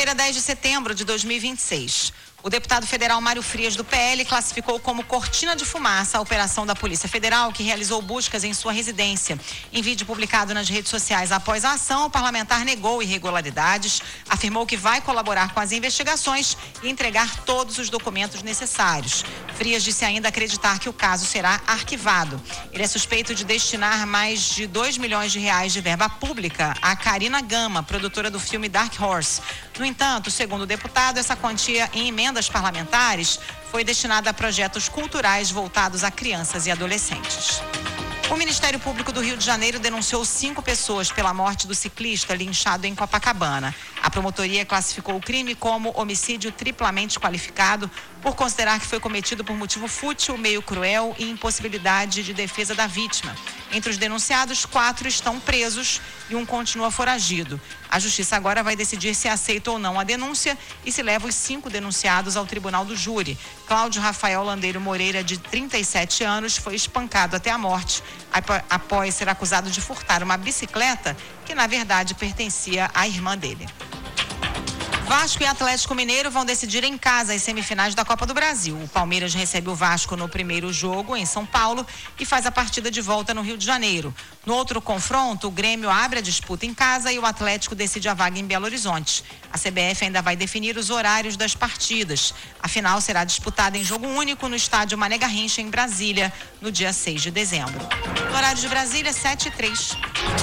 Segunda-feira, 10 de setembro de 2026. O deputado federal Mário Frias, do PL, classificou como cortina de fumaça a operação da Polícia Federal, que realizou buscas em sua residência. Em vídeo publicado nas redes sociais após a ação, o parlamentar negou irregularidades, afirmou que vai colaborar com as investigações e entregar todos os documentos necessários. Frias disse ainda acreditar que o caso será arquivado. Ele é suspeito de destinar mais de R$2 milhões de verba pública a Karina Gama, produtora do filme Dark Horse. No entanto, segundo o deputado, essa quantia em emendas parlamentares foi destinada a projetos culturais voltados a crianças e adolescentes. O Ministério Público do Rio de Janeiro denunciou 5 pessoas pela morte do ciclista linchado em Copacabana. A promotoria classificou o crime como homicídio triplamente qualificado por considerar que foi cometido por motivo fútil, meio cruel e impossibilidade de defesa da vítima. Entre os denunciados, 4 estão presos e 1 continua foragido. A Justiça agora vai decidir se aceita ou não a denúncia e se leva os 5 denunciados ao tribunal do júri. Cláudio Rafael Landeiro Moreira, de 37 anos, foi espancado até a morte após ser acusado de furtar uma bicicleta que, na verdade, pertencia à irmã dele. Vasco e Atlético Mineiro vão decidir em casa as semifinais da Copa do Brasil. O Palmeiras recebe o Vasco no primeiro jogo em São Paulo e faz a partida de volta no Rio de Janeiro. No outro confronto, o Grêmio abre a disputa em casa e o Atlético decide a vaga em Belo Horizonte. A CBF ainda vai definir os horários das partidas. A final será disputada em jogo único no estádio Mané Garrincha, em Brasília, no dia 6 de dezembro. No horário de Brasília, 7h03.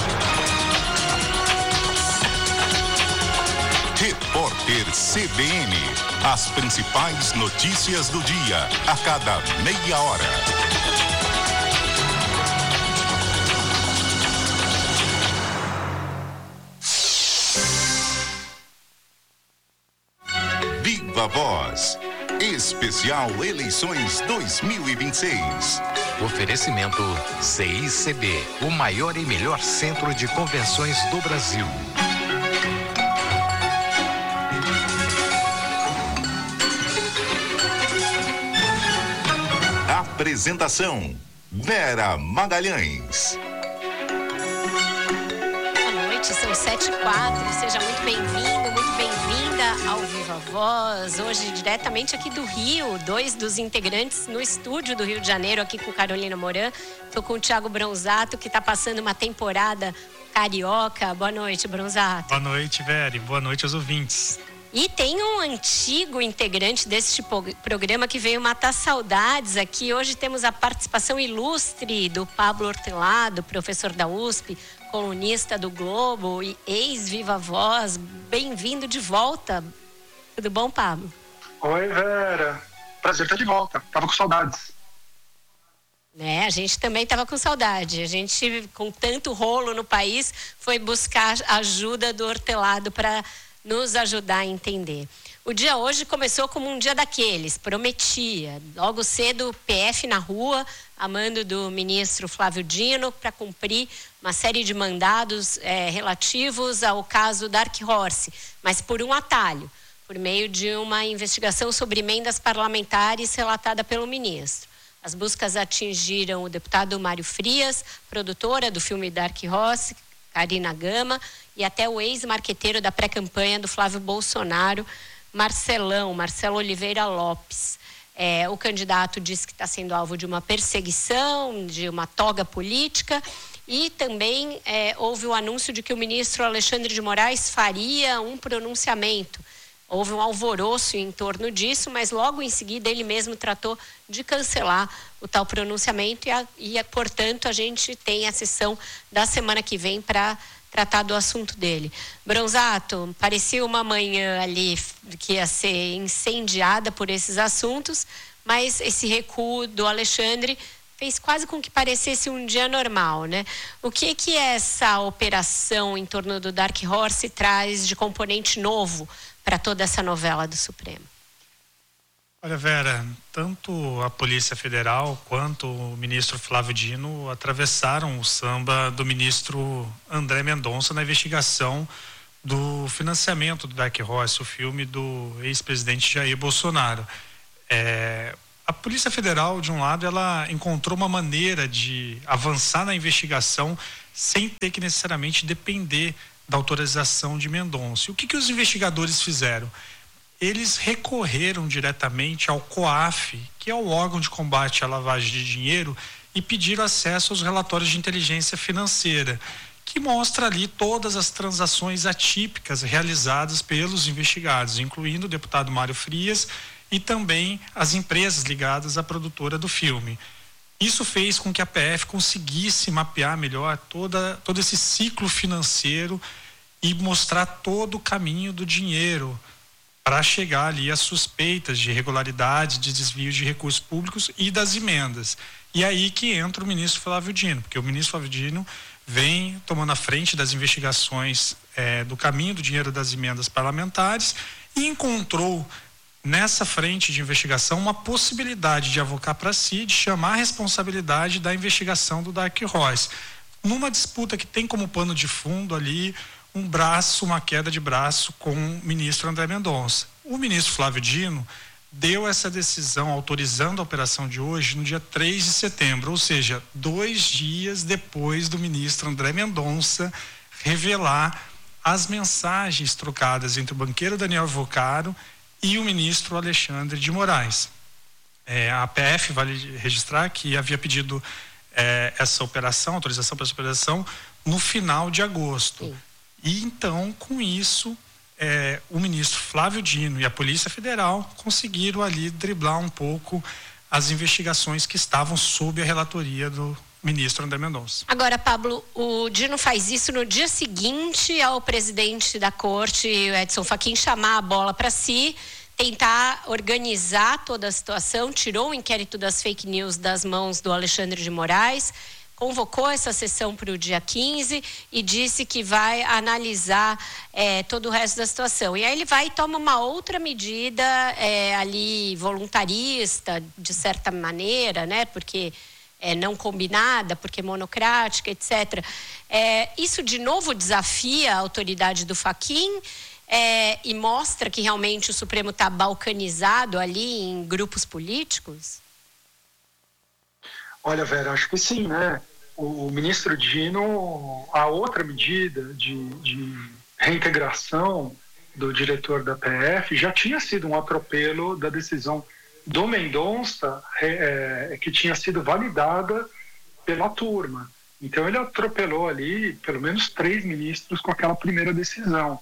Repórter CBN. As principais notícias do dia, a cada meia hora. Viva Voz. Especial Eleições 2026. Oferecimento CICB, o maior e melhor centro de convenções do Brasil. Apresentação: Vera Magalhães. Boa noite, são 7h04. Seja muito bem-vindo, muito bem-vinda ao Viva Voz. Hoje, diretamente aqui do Rio, 2 dos integrantes no estúdio do Rio de Janeiro, aqui com Carolina Moran. Estou com o Thiago Bronzato, que está passando uma temporada carioca. Boa noite, Bronzato. Boa noite, Vera. Boa noite aos ouvintes. E tem um antigo integrante deste programa que veio matar saudades aqui. Hoje temos a participação ilustre do Pablo Hortelado, professor da USP, colunista do Globo e ex-Viva Voz. Bem-vindo de volta. Tudo bom, Pablo? Oi, Vera. Prazer estar de volta. Tava com saudades. A gente também estava com saudade. A gente, com tanto rolo no país, foi buscar a ajuda do Hortelado para nos ajudar a entender. O dia hoje começou como um dia daqueles, prometia. Logo cedo, PF na rua, a mando do ministro Flávio Dino, para cumprir uma série de mandados relativos ao caso Dark Horse, mas por um atalho, por meio de uma investigação sobre emendas parlamentares relatada pelo ministro. As buscas atingiram o deputado Mário Frias, produtora do filme Dark Horse, Karina Gama, e até o ex-marqueteiro da pré-campanha do Flávio Bolsonaro, Marcelo Oliveira Lopes. O candidato disse que está sendo alvo de uma perseguição, de uma toga política, e também houve o anúncio de que o ministro Alexandre de Moraes faria um pronunciamento. Houve um alvoroço em torno disso, mas logo em seguida ele mesmo tratou de cancelar o tal pronunciamento e portanto, a gente tem a sessão da semana que vem para tratar do assunto dele. Bronzato, parecia uma manhã ali que ia ser incendiada por esses assuntos, mas esse recuo do Alexandre fez quase com que parecesse um dia normal, né? O que essa operação em torno do Dark Horse traz de componente novo para toda essa novela do Supremo? Olha, Vera, tanto a Polícia Federal quanto o ministro Flávio Dino atravessaram o samba do ministro André Mendonça na investigação do financiamento do Dark Horse, o filme do ex-presidente Jair Bolsonaro. A Polícia Federal, de um lado, ela encontrou uma maneira de avançar na investigação sem ter que necessariamente depender da autorização de Mendonça. E o que os investigadores fizeram? Eles recorreram diretamente ao COAF, que é o órgão de combate à lavagem de dinheiro, e pediram acesso aos relatórios de inteligência financeira, que mostra ali todas as transações atípicas realizadas pelos investigados, incluindo o deputado Mário Frias e também as empresas ligadas à produtora do filme. Isso fez com que a PF conseguisse mapear melhor todo esse ciclo financeiro e mostrar todo o caminho do dinheiro para chegar ali às suspeitas de irregularidade, de desvio de recursos públicos e das emendas. E aí que entra o ministro Flávio Dino, porque o ministro Flávio Dino vem tomando a frente das investigações do caminho do dinheiro das emendas parlamentares e encontrou nessa frente de investigação uma possibilidade de avocar para si, de chamar a responsabilidade da investigação do Dark Horse, numa disputa que tem como pano de fundo ali uma queda de braço com o ministro André Mendonça. O ministro Flávio Dino deu essa decisão autorizando a operação de hoje no dia 3 de setembro, ou seja, 2 dias depois do ministro André Mendonça revelar as mensagens trocadas entre o banqueiro Daniel Vocaro e o ministro Alexandre de Moraes. A PF vale registrar que havia pedido essa operação, autorização para essa operação, no final de agosto. Sim. E então, com isso, o ministro Flávio Dino e a Polícia Federal conseguiram ali driblar um pouco as investigações que estavam sob a relatoria do ministro André Mendonça. Agora, Pablo, o Dino faz isso no dia seguinte ao presidente da corte, Edson Fachin, chamar a bola para si, tentar organizar toda a situação, tirou o inquérito das fake news das mãos do Alexandre de Moraes, convocou essa sessão para o dia 15 e disse que vai analisar todo o resto da situação. E aí ele vai e toma uma outra medida ali voluntarista, de certa maneira, né? Porque não combinada, porque monocrática, etc. Isso de novo desafia a autoridade do Fachin e mostra que realmente o Supremo está balcanizado ali em grupos políticos? Olha, Vera, acho que sim, né? O ministro Dino, a outra medida de reintegração do diretor da PF já tinha sido um atropelo da decisão do Mendonça, que tinha sido validada pela turma. Então ele atropelou ali pelo menos 3 ministros com aquela primeira decisão.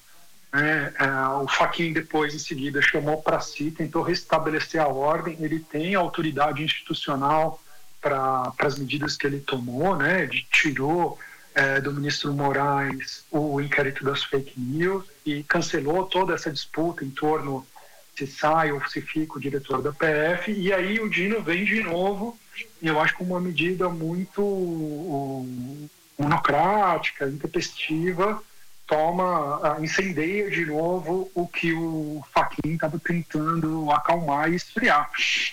O Fachin depois, em seguida, chamou para si, tentou restabelecer a ordem, ele tem autoridade institucional para as medidas que ele tomou, né? Tirou do ministro Moraes o inquérito das fake news e cancelou toda essa disputa em torno se sai ou se fica o diretor da PF, e aí o Dino vem de novo, eu acho que uma medida muito monocrática, intempestiva, incendeia de novo o que o Fachin estava tentando acalmar e esfriar.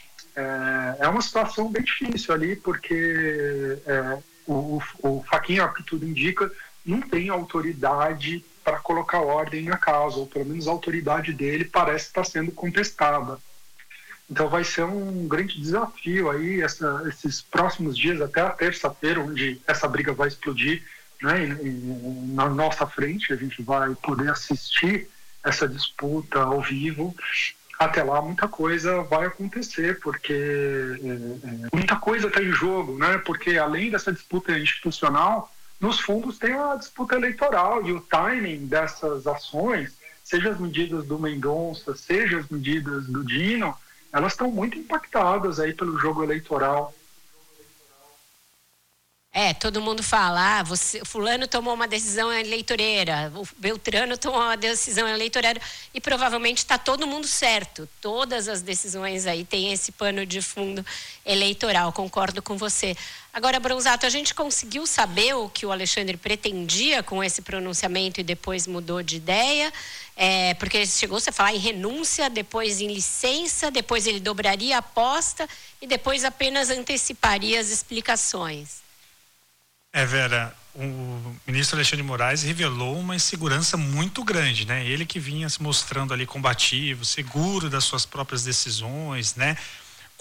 É uma situação bem difícil ali, porque o Fachin, ao que tudo indica, não tem autoridade para colocar ordem na casa, ou pelo menos a autoridade dele parece estar sendo contestada. Então vai ser um grande desafio aí esses próximos dias, até a terça-feira, onde essa briga vai explodir, né? Na nossa frente, a gente vai poder assistir essa disputa ao vivo. Até lá muita coisa vai acontecer, porque muita coisa está em jogo, né? Porque além dessa disputa institucional, nos fundos tem a disputa eleitoral, e o timing dessas ações, seja as medidas do Mendonça, seja as medidas do Dino, elas estão muito impactadas aí pelo jogo eleitoral. Todo mundo fala, fulano tomou uma decisão eleitoreira, o Beltrano tomou uma decisão eleitoreira, e provavelmente está todo mundo certo. Todas as decisões aí têm esse pano de fundo eleitoral, concordo com você. Agora, Bronzato, a gente conseguiu saber o que o Alexandre pretendia com esse pronunciamento e depois mudou de ideia, porque chegou-se a falar em renúncia, depois em licença, depois ele dobraria a aposta e depois apenas anteciparia as explicações. Vera, o ministro Alexandre de Moraes revelou uma insegurança muito grande, né? Ele que vinha se mostrando ali combativo, seguro das suas próprias decisões, né?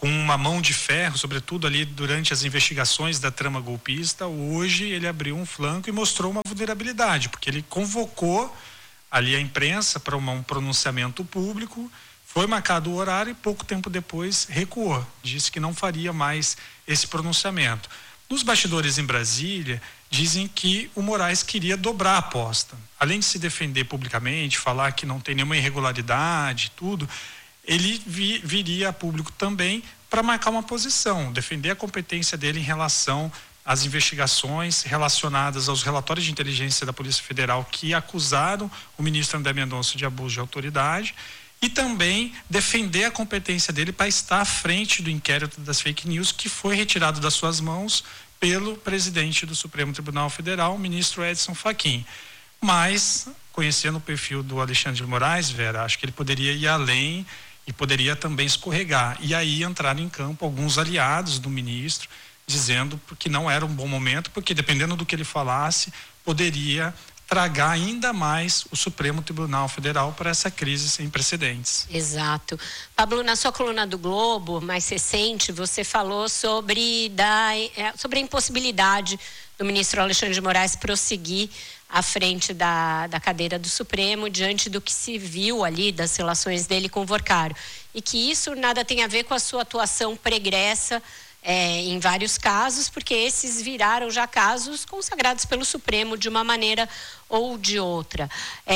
com uma mão de ferro, sobretudo ali durante as investigações da trama golpista, hoje ele abriu um flanco e mostrou uma vulnerabilidade, porque ele convocou ali a imprensa para um pronunciamento público, foi marcado o horário e pouco tempo depois recuou, disse que não faria mais esse pronunciamento. Nos bastidores em Brasília, dizem que o Moraes queria dobrar a aposta. Além de se defender publicamente, falar que não tem nenhuma irregularidade, tudo, ele viria a público também para marcar uma posição, defender a competência dele em relação às investigações relacionadas aos relatórios de inteligência da Polícia Federal que acusaram o ministro André Mendonça de abuso de autoridade e também defender a competência dele para estar à frente do inquérito das fake news que foi retirado das suas mãos pelo presidente do Supremo Tribunal Federal, o ministro Edson Fachin. Mas, conhecendo o perfil do Alexandre de Moraes, Vera, acho que ele poderia ir além e poderia também escorregar. E aí entraram em campo alguns aliados do ministro, dizendo que não era um bom momento, porque dependendo do que ele falasse, poderia tragar ainda mais o Supremo Tribunal Federal para essa crise sem precedentes. Exato. Pablo, na sua coluna do Globo, mais recente, você falou sobre a impossibilidade do ministro Alexandre de Moraes prosseguir à frente da cadeira do Supremo, diante do que se viu ali, das relações dele com o Vorcário. E que isso nada tem a ver com a sua atuação pregressa em vários casos, porque esses viraram já casos consagrados pelo Supremo de uma maneira ou de outra.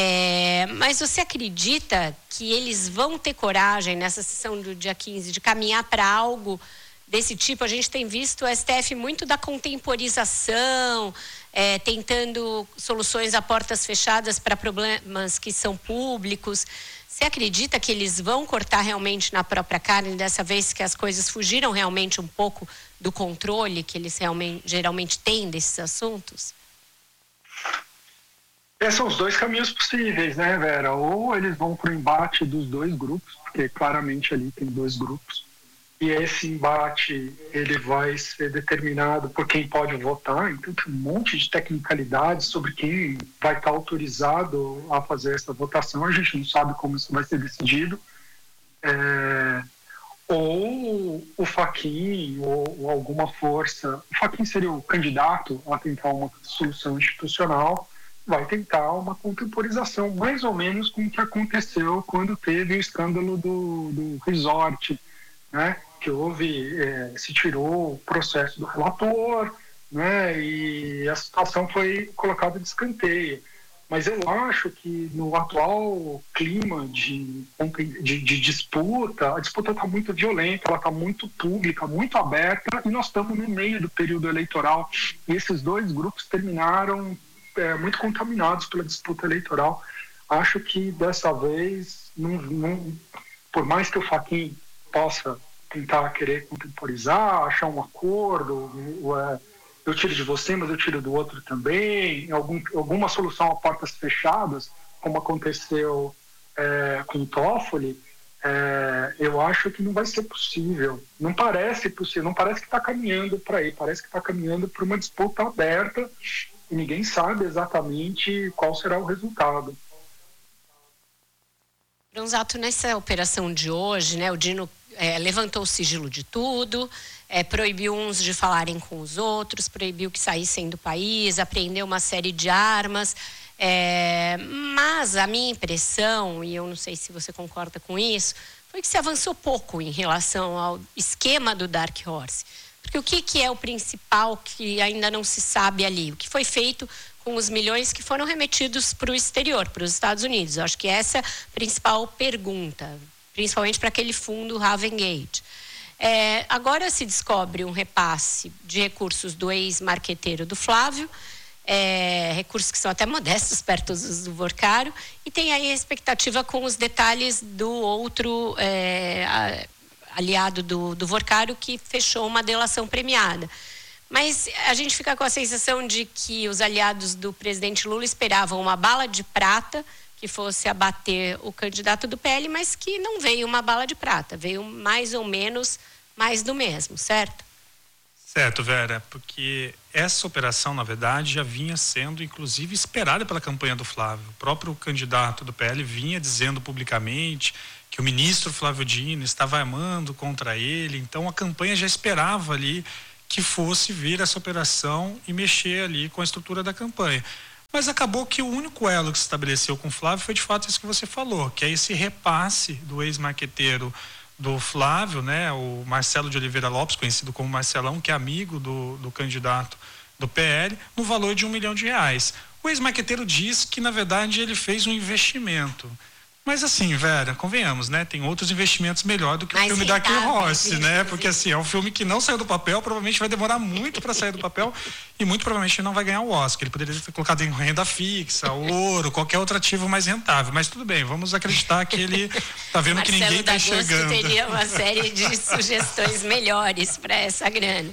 Mas você acredita que eles vão ter coragem nessa sessão do dia 15 de caminhar para algo desse tipo? A gente tem visto o STF muito da contemporização, tentando soluções a portas fechadas para problemas que são públicos. Você acredita que eles vão cortar realmente na própria carne, dessa vez que as coisas fugiram realmente um pouco do controle que eles geralmente têm desses assuntos? Esses são os dois caminhos possíveis, né, Vera? Ou eles vão para o embate dos dois grupos, porque claramente ali tem dois grupos, e esse embate ele vai ser determinado por quem pode votar, então tem um monte de tecnicalidades sobre quem vai estar autorizado a fazer essa votação, a gente não sabe como isso vai ser decidido, ou o Fachin ou alguma força, o Fachin seria o candidato a tentar uma solução institucional, vai tentar uma contemporização, mais ou menos com o que aconteceu quando teve o escândalo do resort, né? Que se tirou o processo do relator, né, e a situação foi colocada de escanteio. Mas eu acho que no atual clima de disputa, a disputa está muito violenta, ela está muito pública, muito aberta, e nós estamos no meio do período eleitoral. E esses dois grupos terminaram muito contaminados pela disputa eleitoral. Acho que dessa vez, por mais que o Fachin possa tentar querer contemporizar, achar um acordo, eu tiro de você, mas eu tiro do outro também, alguma solução a portas fechadas, como aconteceu com o Toffoli, eu acho que não vai ser possível. Não parece possível, não parece que está caminhando para aí, parece que está caminhando para uma disputa aberta e ninguém sabe exatamente qual será o resultado. Bronzato, nessa operação de hoje, né, o Dino levantou o sigilo de tudo, proibiu uns de falarem com os outros, proibiu que saíssem do país, apreendeu uma série de armas, mas a minha impressão, e eu não sei se você concorda com isso, foi que se avançou pouco em relação ao esquema do Dark Horse. Porque o que é o principal que ainda não se sabe ali? O que foi feito com os milhões que foram remetidos para o exterior, para os Estados Unidos? Eu acho que essa é a principal pergunta, principalmente para aquele fundo Ravengate. Agora se descobre um repasse de recursos do ex-marqueteiro do Flávio, recursos que são até modestos perto do Vorcário, e tem aí a expectativa com os detalhes do outro aliado do Vorcário que fechou uma delação premiada. Mas a gente fica com a sensação de que os aliados do presidente Lula esperavam uma bala de prata que fosse abater o candidato do PL, mas que não veio uma bala de prata, veio mais ou menos mais do mesmo, certo? Certo, Vera, porque essa operação, na verdade, já vinha sendo, inclusive, esperada pela campanha do Flávio. O próprio candidato do PL vinha dizendo publicamente que o ministro Flávio Dino estava armando contra ele. Então a campanha já esperava ali que fosse vir essa operação e mexer ali com a estrutura da campanha. Mas acabou que o único elo que se estabeleceu com o Flávio foi de fato isso que você falou, que é esse repasse do ex-marqueteiro do Flávio, né, o Marcelo de Oliveira Lopes, conhecido como Marcelão, que é amigo do candidato do PL, no valor de R$1 milhão. O ex-marqueteiro diz que, na verdade, ele fez um investimento. Mas assim, Vera, convenhamos, né? Tem outros investimentos melhor do que o filme da Kim Rossi, né? Porque assim, é um filme que não saiu do papel, provavelmente vai demorar muito para sair do papel e muito provavelmente não vai ganhar o Oscar. Ele poderia ter colocado em renda fixa, ouro, qualquer outro ativo mais rentável. Mas tudo bem, vamos acreditar que ele tá vendo que ninguém tá enxergando. Marcelo teria uma série de sugestões melhores para essa grana.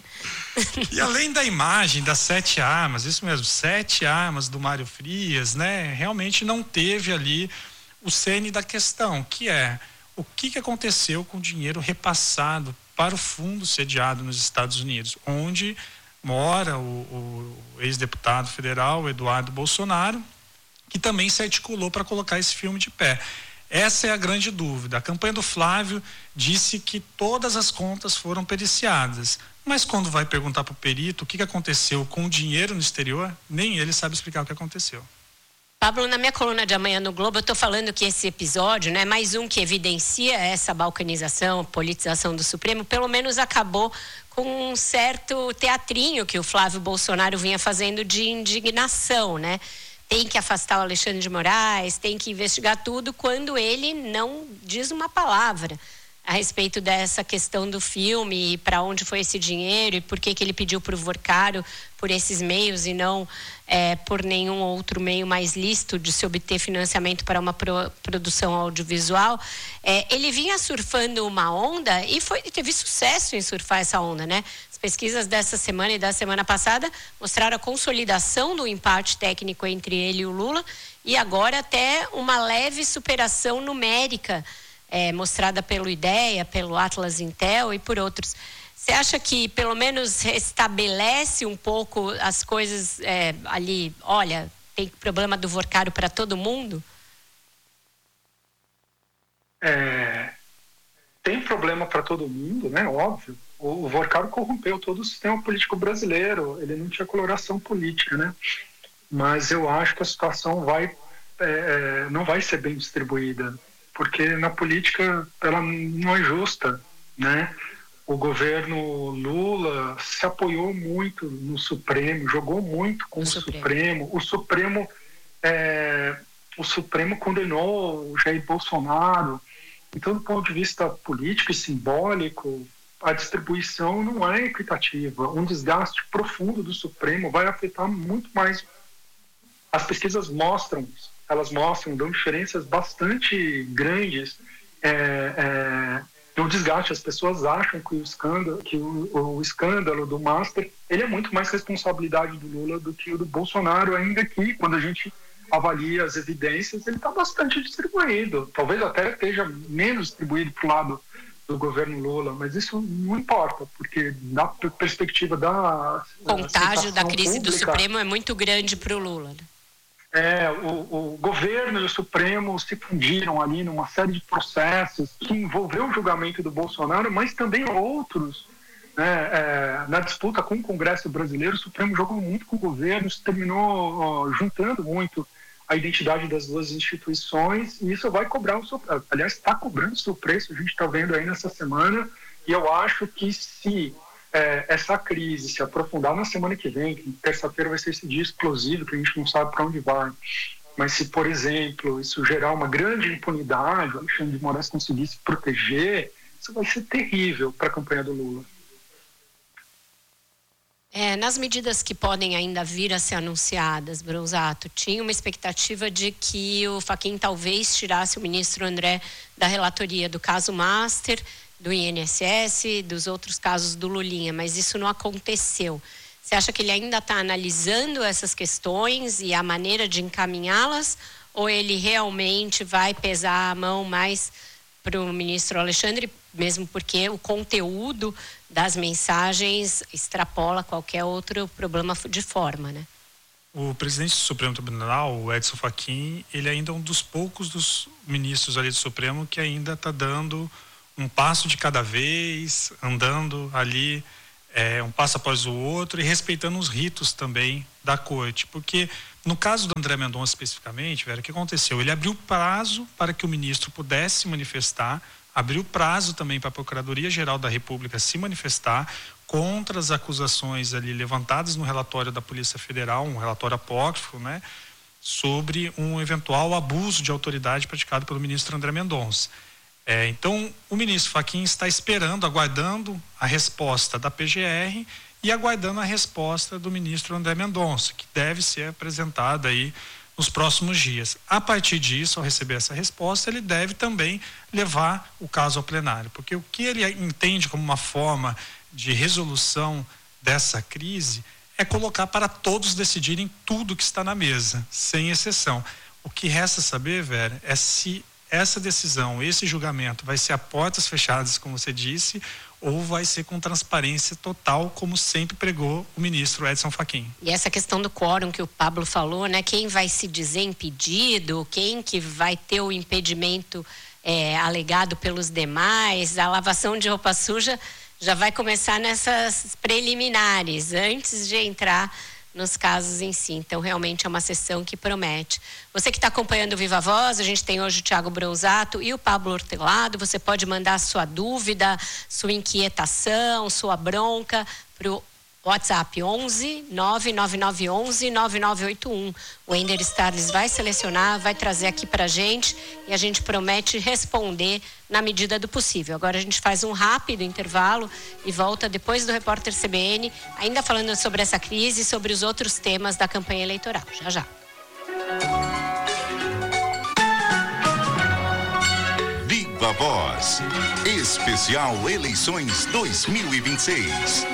E além da imagem das 7 armas, isso mesmo, 7 armas do Mário Frias, né? Realmente não teve ali o cerne da questão, que é o que aconteceu com o dinheiro repassado para o fundo sediado nos Estados Unidos, onde mora o ex-deputado federal Eduardo Bolsonaro, que também se articulou para colocar esse filme de pé. Essa é a grande dúvida. A campanha do Flávio disse que todas as contas foram periciadas, mas quando vai perguntar para o perito o que aconteceu com o dinheiro no exterior, nem ele sabe explicar o que aconteceu. Pablo, na minha coluna de amanhã no Globo, eu estou falando que esse episódio, né, mais um que evidencia essa balcanização, politização do Supremo, pelo menos acabou com um certo teatrinho que o Flávio Bolsonaro vinha fazendo de indignação, né? Tem que afastar o Alexandre de Moraes, tem que investigar tudo, quando ele não diz uma palavra a respeito dessa questão do filme, para onde foi esse dinheiro e por que ele pediu para o Vorcaro por esses meios e não por nenhum outro meio mais lícito de se obter financiamento para uma produção audiovisual. Ele vinha surfando uma onda e teve sucesso em surfar essa onda, né? As pesquisas dessa semana e da semana passada mostraram a consolidação do empate técnico entre ele e o Lula e agora até uma leve superação numérica mostrada pelo IDEA, pelo Atlas Intel e por outros. Você acha que pelo menos restabelece um pouco as coisas ali? Olha, tem problema do Vorcaro para todo mundo? Tem problema para todo mundo, né? Óbvio. O Vorcaro corrompeu todo o sistema político brasileiro. Ele não tinha coloração política, né? Mas eu acho que a situação não vai ser bem distribuída, porque na política ela não é justa, né? O governo Lula se apoiou muito no Supremo, jogou muito com o Supremo. O Supremo condenou o Jair Bolsonaro. Então, do ponto de vista político e simbólico, a distribuição não é equitativa. Um desgaste profundo do Supremo vai afetar muito mais. As pesquisas dão diferenças bastante grandes no desgaste. As pessoas acham que o escândalo do Master ele é muito mais responsabilidade do Lula do que o do Bolsonaro, ainda que quando a gente avalia as evidências ele está bastante distribuído, talvez até esteja menos distribuído para o lado do governo Lula, mas isso não importa, porque da perspectiva da contágio da crise pública, do Supremo é muito grande para o Lula, né? O governo e o Supremo se fundiram ali numa série de processos que envolveu o julgamento do Bolsonaro, mas também outros, né? Na disputa com o Congresso brasileiro, o Supremo jogou muito com o governo, isso terminou juntando muito a identidade das duas instituições, e isso vai cobrar aliás, está cobrando o seu preço, a gente está vendo aí nessa semana, e eu acho que se essa crise se aprofundar na semana que vem, que terça-feira vai ser esse dia explosivo, que a gente não sabe para onde vai, mas se, por exemplo, isso gerar uma grande impunidade, o Alexandre de Moraes conseguir se proteger, isso vai ser terrível para a campanha do Lula. Nas medidas que podem ainda vir a ser anunciadas, Bronzato, tinha uma expectativa de que o Fachin talvez tirasse o ministro André da relatoria do caso Master, do INSS, dos outros casos do Lulinha, mas isso não aconteceu. Você acha que ele ainda está analisando essas questões e a maneira de encaminhá-las, ou ele realmente vai pesar a mão mais para o ministro Alexandre, mesmo porque o conteúdo das mensagens extrapola qualquer outro problema de forma, né? O presidente do Supremo Tribunal, o Edson Fachin, ele ainda é um dos poucos dos ministros ali do Supremo que ainda está dando um passo de cada vez, andando ali um passo após o outro e respeitando os ritos também da corte. Porque no caso do André Mendonça especificamente, Vera, o que aconteceu? Ele abriu prazo para que o ministro pudesse se manifestar, abriu prazo também para a Procuradoria-Geral da República se manifestar contra as acusações ali levantadas no relatório da Polícia Federal, um relatório apócrifo, né, sobre um eventual abuso de autoridade praticado pelo ministro André Mendonça. Então, o ministro Fachin está esperando, aguardando a resposta da PGR e aguardando a resposta do ministro André Mendonça, que deve ser apresentada aí nos próximos dias. A partir disso, ao receber essa resposta, ele deve também levar o caso ao plenário, porque o que ele entende como uma forma de resolução dessa crise é colocar para todos decidirem tudo que está na mesa, sem exceção. O que resta saber, Vera, é se essa decisão, esse julgamento vai ser a portas fechadas, como você disse, ou vai ser com transparência total, como sempre pregou o ministro Edson Fachin. E essa questão do quórum que o Pablo falou, né? Quem vai se dizer impedido, quem que vai ter o impedimento alegado pelos demais, a lavação de roupa suja já vai começar nessas preliminares, antes de entrar nos casos em si. Então, realmente é uma sessão que promete. Você que está acompanhando o Viva Voz, a gente tem hoje o Thiago Bronzato e o Pablo Hortelado. Você pode mandar sua dúvida, sua inquietação, sua bronca para o WhatsApp 11 99911 9981. O Ender Starles vai selecionar, vai trazer aqui para a gente e a gente promete responder na medida do possível. Agora a gente faz um rápido intervalo e volta depois do Repórter CBN, ainda falando sobre essa crise e sobre os outros temas da campanha eleitoral. Já, já. Viva Voz, especial Eleições 2026.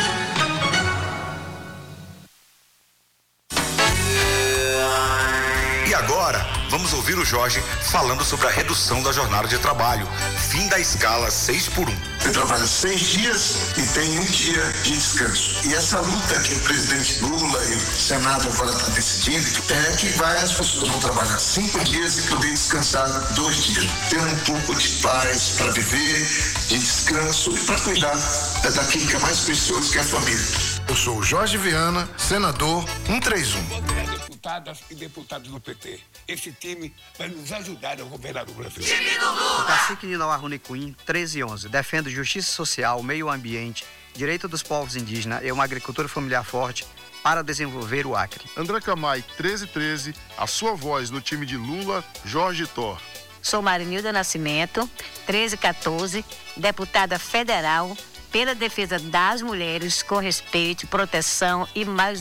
E agora, vamos ouvir o Jorge falando sobre a redução da jornada de trabalho, fim da escala 6x1. Você trabalha 6 dias e tem 1 dia de descanso. E essa luta que o presidente Lula e o Senado agora estão decidindo é que as pessoas vão trabalhar 5 dias e poder descansar 2 dias. Ter um pouco de paz para viver, de descanso e para cuidar daquilo que é mais precioso, que é a família. Eu sou o Jorge Viana, senador 131. Deputadas e deputados do PT. Esse time vai nos ajudar a governar o Brasil. O cacique Ninoá Runicuim, 1311, defende justiça social, meio ambiente, direito dos povos indígenas e uma agricultura familiar forte para desenvolver o Acre. André Camay, 1313, a sua voz no time de Lula, Jorge Thor. Sou Marinilda Nascimento, 1314, deputada federal pela defesa das mulheres com respeito, proteção e mais